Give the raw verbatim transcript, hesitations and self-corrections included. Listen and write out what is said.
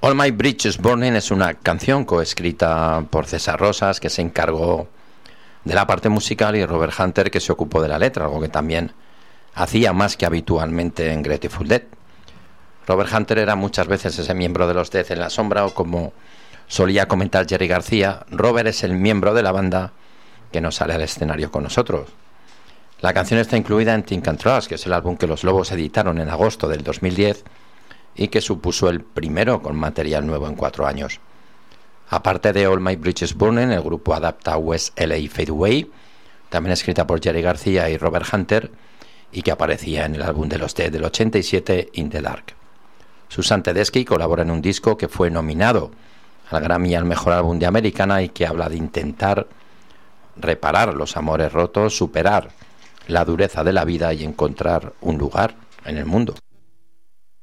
All My Bridges Burning es una canción coescrita por César Rosas, que se encargó de la parte musical, y Robert Hunter, que se ocupó de la letra, algo que también hacía más que habitualmente en Grateful Dead. Robert Hunter era muchas veces ese miembro de los Dead en la sombra, o como solía comentar Jerry García, Robert es el miembro de la banda que no sale al escenario con nosotros. La canción está incluida en Think and Trust, que es el álbum que los Lobos editaron en agosto del dos mil diez y que supuso el primero con material nuevo en cuatro años. Aparte de All My Bridges Burning, el grupo adapta West L A Fade Away, también escrita por Jerry García y Robert Hunter, y que aparecía en el álbum de los Dead del ochenta y siete, In the Dark. Susan Tedeschi colabora en un disco que fue nominado al Grammy al mejor álbum de Americana y que habla de intentar reparar los amores rotos, superar la dureza de la vida y encontrar un lugar en el mundo.